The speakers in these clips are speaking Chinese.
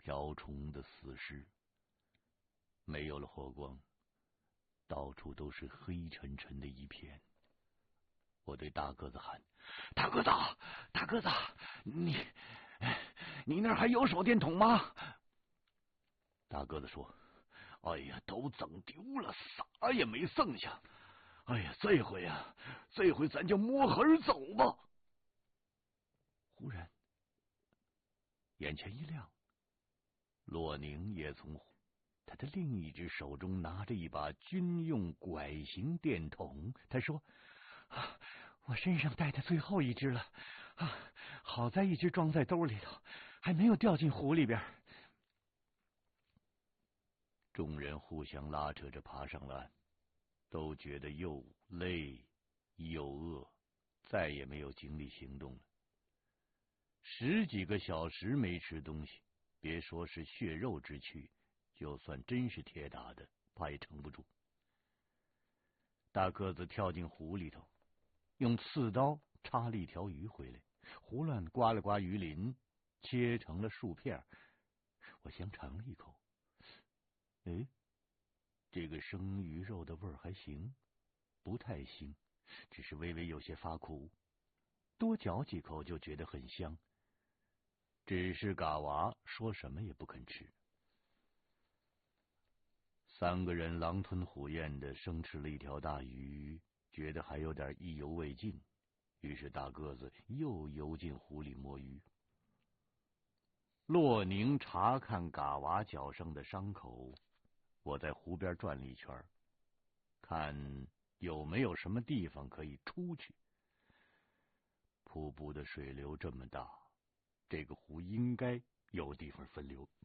瓢虫的死尸。没有了火光，到处都是黑沉沉的一片。我对大个子喊：“大个子，大个子，你那儿还有手电筒吗？”大个子说：“哎呀，都整丢了，啥也没剩下。哎呀，这回咱就摸河而走吧。”忽然，眼前一亮，骆宁也从他的另一只手中拿着一把军用拐形电筒。他说：“我身上带的最后一只了好在一只装在兜里头，还没有掉进湖里边。”众人互相拉扯着爬上了岸，都觉得又累又饿，再也没有精力行动了。10几个小时没吃东西，别说是血肉之躯，就算真是铁打的，怕也撑不住。大个子跳进湖里头，用刺刀插了一条鱼回来，胡乱刮了刮鱼鳞，切成了树片。我先尝了一口，这个生鱼肉的味儿还行，不太腥，只是微微有些发苦。多嚼几口就觉得很香。只是嘎娃说什么也不肯吃。3个人狼吞虎咽的生吃了一条大鱼，觉得还有点意犹未尽，于是大个子又游进湖里摸鱼。骆宁查看嘎娃脚上的伤口，我在湖边转了一圈，看有没有什么地方可以出去。瀑布的水流这么大，这个湖应该有地方分流。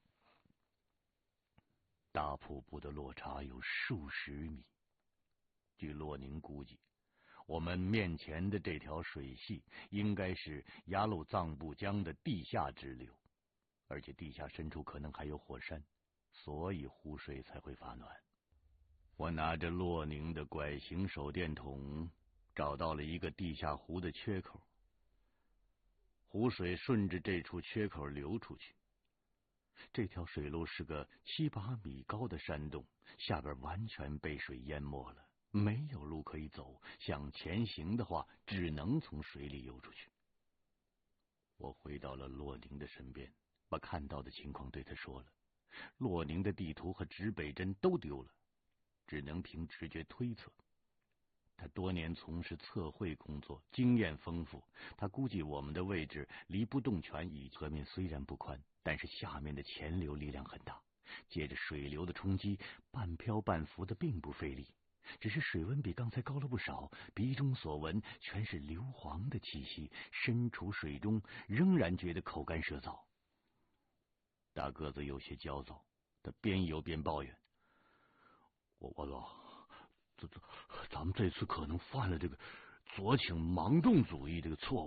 大瀑布的落差有数十米，据骆宁估计，我们面前的这条水系应该是雅鲁藏布江的地下支流，而且地下深处可能还有火山，所以湖水才会发暖。我拿着骆宁的拐形手电筒，找到了一个地下湖的缺口，湖水顺着这处缺口流出去。这条水路是个7、8米高的山洞，下边完全被水淹没了，没有路可以走，想前行的话，只能从水里游出去。我回到了骆宁的身边，把看到的情况对他说了。骆宁的地图和指北针都丢了，只能凭直觉推测。他多年从事测绘工作，经验丰富，他估计我们的位置离不动泉以河面虽然不宽，但是下面的潜流力量很大，借着水流的冲击，半漂半浮的并不费力，只是水温比刚才高了不少，鼻中所闻全是硫磺的气息，身处水中仍然觉得口干舌燥。大个子有些焦躁，他边游边抱怨：“我咱们这次可能犯了这个左倾盲动主义这个错误。